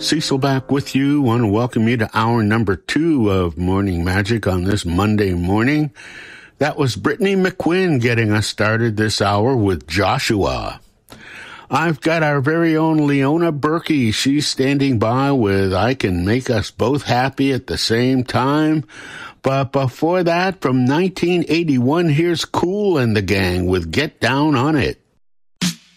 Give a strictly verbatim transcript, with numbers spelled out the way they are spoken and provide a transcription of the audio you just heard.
Cecil back with you. Want to welcome you to hour number two of Morning Magic on this Monday morning. That was Brittany McQuinn getting us started this hour with Joshua. I've got our very own Leona Berkey. She's standing by with I Can Make Us Both Happy at the Same Time. But before that, from nineteen eighty-one, here's Kool and the Gang with Get Down on It.